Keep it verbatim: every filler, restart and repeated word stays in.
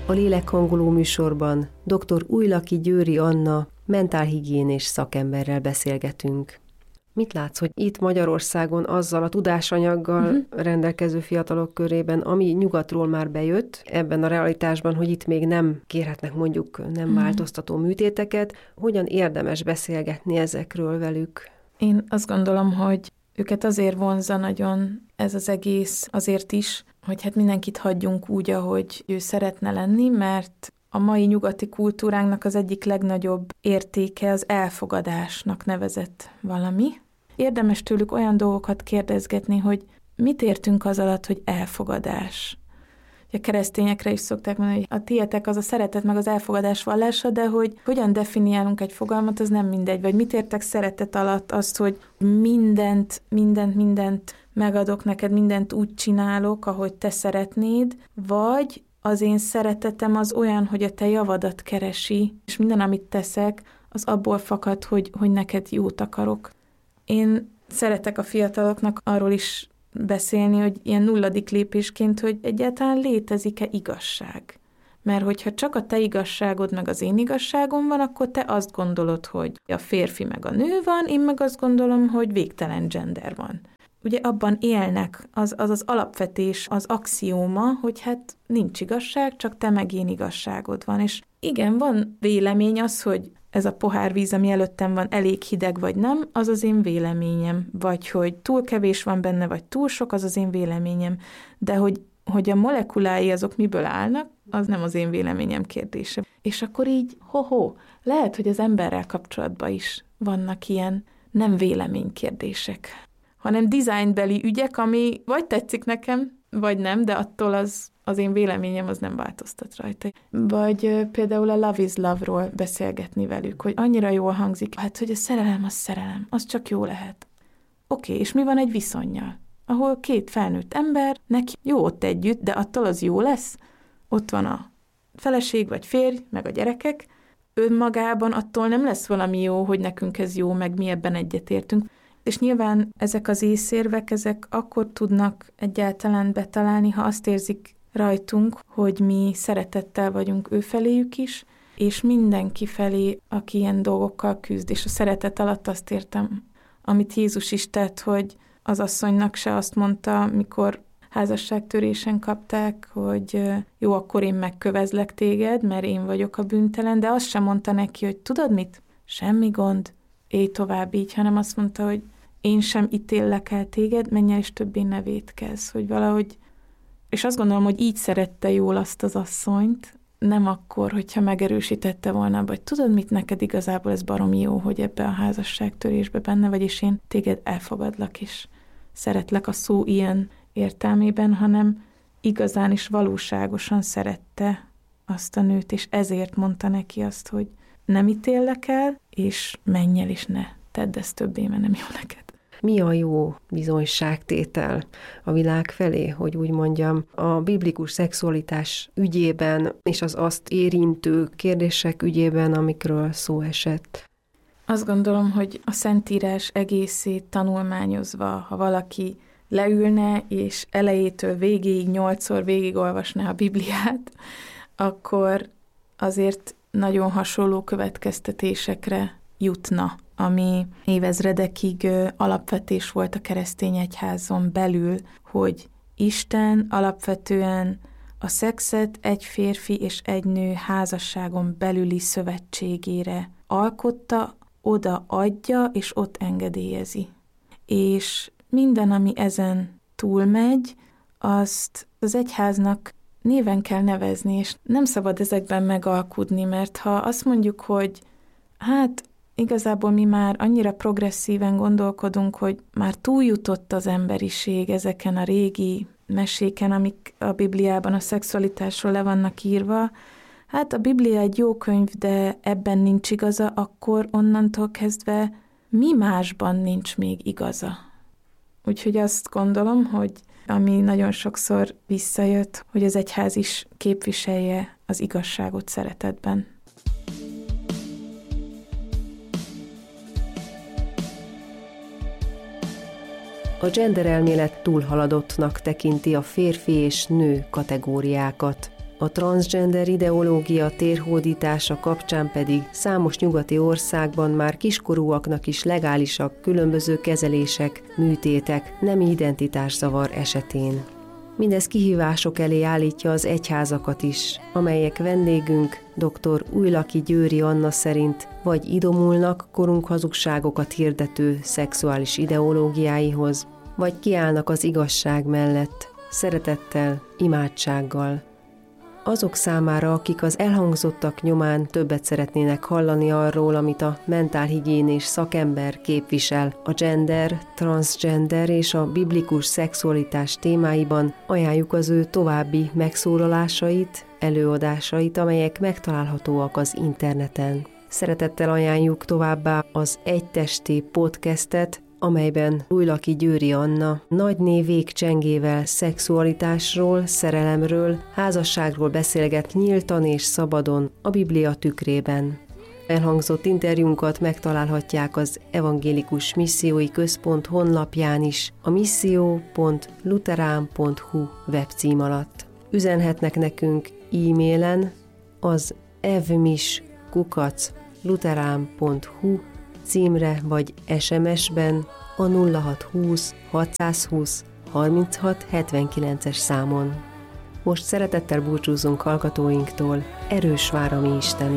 A Lélekhangoló műsorban dr. Újlaki Győri Anna mentálhigiénés szakemberrel beszélgetünk. Mit látsz, hogy itt Magyarországon azzal a tudásanyaggal uh-huh. rendelkező fiatalok körében, ami nyugatról már bejött, ebben a realitásban, hogy itt még nem kérhetnek mondjuk nem uh-huh. változtató műtéteket, hogyan érdemes beszélgetni ezekről velük? Én azt gondolom, hogy őket azért vonzza nagyon ez az egész, azért is, hogy hát mindenkit hagyjunk úgy, ahogy ő szeretne lenni, mert a mai nyugati kultúránknak az egyik legnagyobb értéke az elfogadásnak nevezett valami. Érdemes tőlük olyan dolgokat kérdezgetni, hogy mit értünk az alatt, hogy elfogadás. A keresztényekre is szokták mondani, hogy a tietek az a szeretet meg az elfogadás vallása, de hogy hogyan definiálunk egy fogalmat, az nem mindegy. Vagy mit értek szeretet alatt azt, hogy mindent, mindent, mindent megadok neked, mindent úgy csinálok, ahogy te szeretnéd, vagy az én szeretetem az olyan, hogy a te javadat keresi, és minden, amit teszek, az abból fakad, hogy, hogy neked jót akarok. Én szeretek a fiataloknak arról is beszélni, hogy ilyen nulladik lépésként, hogy egyáltalán létezik-e igazság. Mert hogyha csak a te igazságod meg az én igazságom van, akkor te azt gondolod, hogy a férfi meg a nő van, én meg azt gondolom, hogy végtelen gender van. Ugye abban élnek, az az, az alapvetés, az axióma, hogy hát nincs igazság, csak te meg én igazságod van. És igen, van vélemény az, hogy ez a pohárvíz, ami előttem van, elég hideg vagy nem, az az én véleményem. Vagy hogy túl kevés van benne, vagy túl sok, az az én véleményem. De hogy, hogy a molekulái azok miből állnak, az nem az én véleményem kérdése. És akkor így, ho-ho, lehet, hogy az emberrel kapcsolatban is vannak ilyen nem véleménykérdések, hanem dizájnbeli ügyek, ami vagy tetszik nekem, vagy nem, de attól az, az én véleményem az nem változtat rajta. Vagy ö, például a Love is Love-ról beszélgetni velük, hogy annyira jól hangzik, hát, hogy a szerelem az szerelem, az csak jó lehet. Oké, okay, és mi van egy viszonnyal, ahol két felnőtt ember, neki jó ott együtt, de attól az jó lesz? Ott van a feleség, vagy férj, meg a gyerekek, önmagában attól nem lesz valami jó, hogy nekünk ez jó, meg mi ebben egyetértünk. És nyilván ezek az észérvek, ezek akkor tudnak egyáltalán betalálni, ha azt érzik rajtunk, hogy mi szeretettel vagyunk ő feléjük is, és mindenki felé, aki ilyen dolgokkal küzd. És a szeretet alatt azt értem, amit Jézus is tett, hogy az asszonynak se azt mondta, mikor házasságtörésen kapták, hogy jó, akkor én megkövezlek téged, mert én vagyok a bűntelen, de azt sem mondta neki, hogy tudod mit? Semmi gond, élj tovább így, hanem azt mondta, hogy én sem ítéllek el téged, menj el és többé ne vétkezz, hogy valahogy, és azt gondolom, hogy így szerette jól azt az asszonyt, nem akkor, hogyha megerősítette volna, vagy tudod mit, neked igazából ez baromi jó, hogy ebbe a házasságtörésbe benne vagy, és én téged elfogadlak, és szeretlek a szó ilyen értelmében, hanem igazán is valóságosan szerette azt a nőt, és ezért mondta neki azt, hogy nem ítéllek el, és menj el, és ne tedd ezt többé, mert nem jó neked. Mi a jó bizonyságtétel a világ felé, hogy úgy mondjam, a biblikus szexualitás ügyében és az azt érintő kérdések ügyében, amikről szó esett? Azt gondolom, hogy a Szentírás egészét tanulmányozva, ha valaki leülne, és elejétől végéig nyolcszor végigolvasná a Bibliát, akkor azért nagyon hasonló következtetésekre jutna, ami évezredekig alapvetés volt a keresztény egyházon belül, hogy Isten alapvetően a szexet egy férfi és egy nő házasságon belüli szövetségére alkotta, oda adja, és ott engedélyezi. És minden, ami ezen túlmegy, azt az egyháznak néven kell nevezni, és nem szabad ezekben megalkudni, mert ha azt mondjuk, hogy hát igazából mi már annyira progresszíven gondolkodunk, hogy már túljutott az emberiség ezeken a régi meséken, amik a Bibliában a szexualitásról le vannak írva, hát a Biblia egy jó könyv, de ebben nincs igaza, akkor onnantól kezdve mi másban nincs még igaza. Úgyhogy azt gondolom, hogy ami nagyon sokszor visszajött, hogy az egyház is képviselje az igazságot szeretetben. A genderelmélet túlhaladottnak tekinti a férfi és nő kategóriákat. A transzgender ideológia térhódítása kapcsán pedig számos nyugati országban már kiskorúaknak is legálisak különböző kezelések, műtétek, nemi identitászavar esetén. Mindez kihívások elé állítja az egyházakat is, amelyek vendégünk dr. Újlaki Győri Anna szerint vagy idomulnak korunk hazugságokat hirdető szexuális ideológiáihoz, vagy kiállnak az igazság mellett, szeretettel, imádsággal. Azok számára, akik az elhangzottak nyomán többet szeretnének hallani arról, amit a mentálhigiénés szakember képvisel a gender, transgender és a biblikus szexualitás témáiban, ajánljuk az ő további megszólalásait, előadásait, amelyek megtalálhatóak az interneten. Szeretettel ajánljuk továbbá az Egytesti podcastet, amelyben Újlaki Győri Anna nagyné végcsengével szexualitásról, szerelemről, házasságról beszélget nyíltan és szabadon a Biblia tükrében. Elhangzott interjúnkat megtalálhatják az Evangélikus Missziói Központ honlapján is, a misszió pont luterán pont hu webcím alatt. Üzenhetnek nekünk e-mailen az evmis kukac luterán pont hu címre vagy es em es-ben a nulla hatszázhúsz hatszázhúsz harminchat hetvenkilences számon. Most szeretettel búcsúzunk hallgatóinktól, erős vár a mi Istenünk!